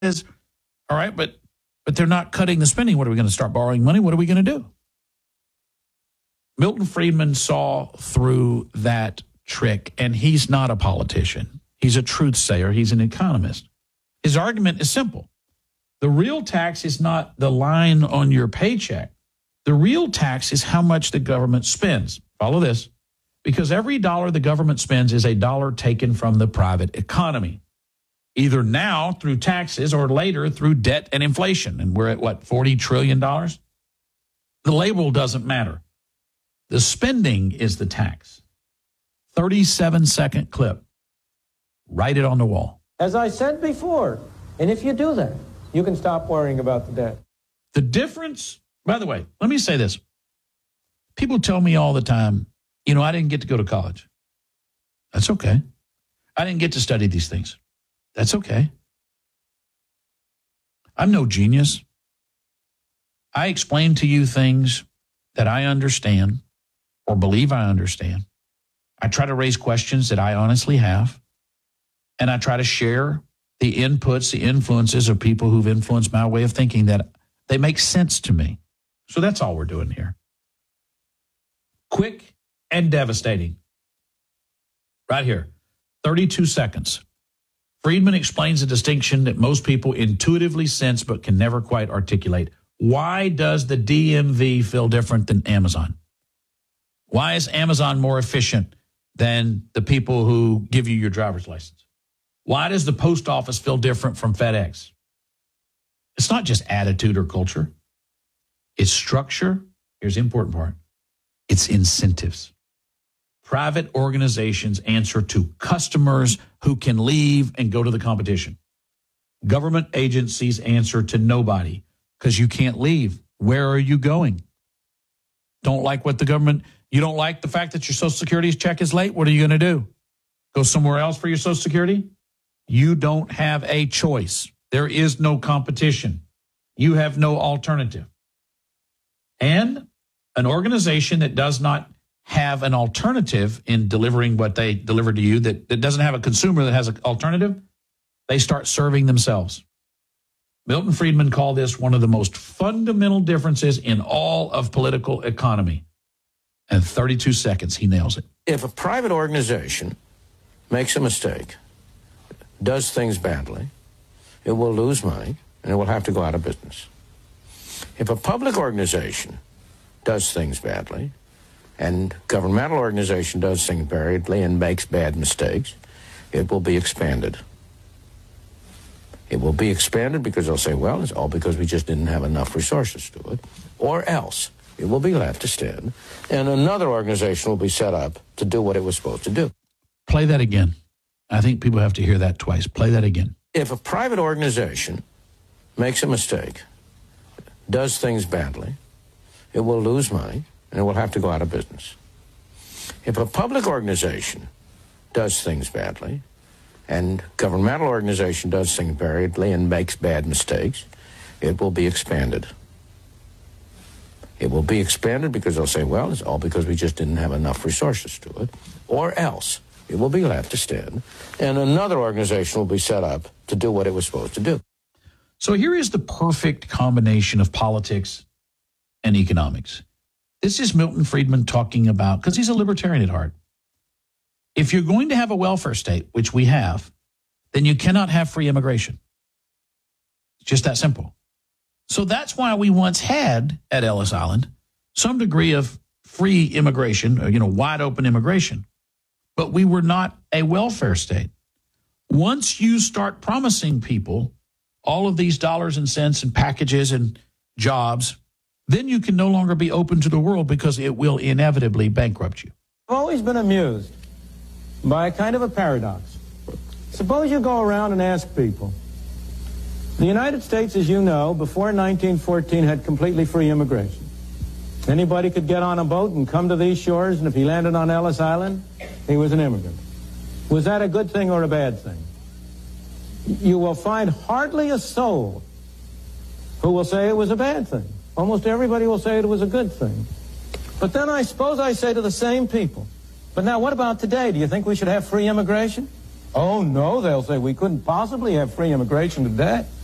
is, all right, but they're not cutting the spending. What are we going to start borrowing money? What are we going to do? Milton Friedman saw through that trick, and he's not a politician. He's a truth sayer. He's an economist. His argument is simple. The real tax is not the line on your paycheck. The real tax is how much the government spends. Follow this. Because every dollar the government spends is a dollar taken from the private economy, either now through taxes or later through debt and inflation. And we're at, what, $40 trillion? The label doesn't matter. The spending is the tax. 37-second clip. Write it on the wall. As I said before, and if you do that, you can stop worrying about the debt. The difference, by the way, let me say this. People tell me all the time, you know, I didn't get to go to college. That's okay. I didn't get to study these things. That's okay. I'm no genius. I explain to you things that I understand or believe I understand. I try to raise questions that I honestly have. And I try to share the inputs, the influences of people who've influenced my way of thinking that they make sense to me. So that's all we're doing here. Quick and devastating. Right here, 32 seconds. Friedman explains a distinction that most people intuitively sense but can never quite articulate. Why does the DMV feel different than Amazon? Why is Amazon more efficient than the people who give you your driver's license? Why does the post office feel different from FedEx? It's not just attitude or culture. It's structure. Here's the important part. It's incentives. Private organizations answer to customers who can leave and go to the competition. Government agencies answer to nobody because you can't leave. Where are you going? Don't like what the government, you don't like the fact that your Social Security check is late? What are you going to do? Go somewhere else for your Social Security? You don't have a choice. There is no competition. You have no alternative. And an organization that does not have an alternative in delivering what they deliver to you, that doesn't have a consumer that has an alternative, they start serving themselves. Milton Friedman called this one of the most fundamental differences in all of political economy. And 32 seconds, he nails it. If a private organization makes a mistake, does things badly, it will lose money and it will have to go out of business. If a public organization does things badly and governmental organization does things badly and makes bad mistakes, it will be expanded. It will be expanded because they'll say, well, it's all because we just didn't have enough resources to it. Or else it will be left to stand and another organization will be set up to do what it was supposed to do. Play that again. I think people have to hear that twice. Play that again. If a private organization makes a mistake, does things badly, it will lose money and it will have to go out of business. If a public organization does things badly and governmental organization does things badly and makes bad mistakes, it will be expanded. It will be expanded because they'll say, well, it's all because we just didn't have enough resources to it. Or else it will be left to stand, and another organization will be set up to do what it was supposed to do. So here is the perfect combination of politics and economics. This is Milton Friedman talking about, because he's a libertarian at heart. If you're going to have a welfare state, which we have, then you cannot have free immigration. It's just that simple. So that's why we once had at Ellis Island some degree of free immigration, or, wide open immigration. But we were not a welfare state. Once you start promising people all of these dollars and cents and packages and jobs, then you can no longer be open to the world because it will inevitably bankrupt you. I've always been amused by a kind of a paradox. Suppose you go around and ask people. The United States, as you know, before 1914 had completely free immigration. Anybody could get on a boat and come to these shores, and if he landed on Ellis Island, he was an immigrant. Was that a good thing or a bad thing? You will find hardly a soul who will say it was a bad thing. Almost everybody will say it was a good thing. But then I suppose I say to the same people, but now what about today? Do you think we should have free immigration? Oh, no, they'll say, we couldn't possibly have free immigration today.